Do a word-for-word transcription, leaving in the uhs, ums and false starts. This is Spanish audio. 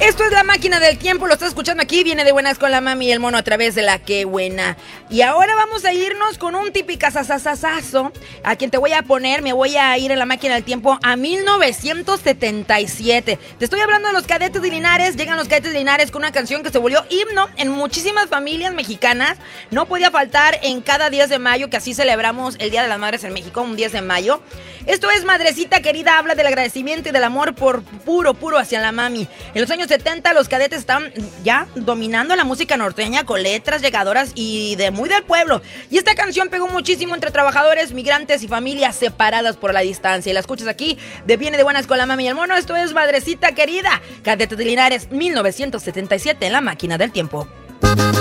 Esto es La Máquina del Tiempo, lo estás escuchando aquí, viene de buenas con la mami y el mono a través de la que buena. Y ahora vamos a irnos con un típica sasasasazo, a quien te voy a poner, me voy a ir en La Máquina del Tiempo a mil novecientos setenta y siete. Te estoy hablando de los Cadetes de Linares, llegan los Cadetes de Linares con una canción que se volvió himno en muchísimas familias mexicanas. No podía faltar en cada diez de mayo, que así celebramos el Día de las Madres en México, un diez de mayo. Esto es Madrecita Querida, habla del agradecimiento y del amor por puro, puro hacia la mami. En los años setenta los Cadetes estaban ya dominando la música norteña con letras llegadoras y de muy del pueblo. Y esta canción pegó muchísimo entre trabajadores, migrantes y familias separadas por la distancia. Y la escuchas aquí de Viene de buenas con la mami y el mono. Esto es Madrecita Querida, Cadetes de Linares, mil novecientos setenta y siete en La Máquina del Tiempo.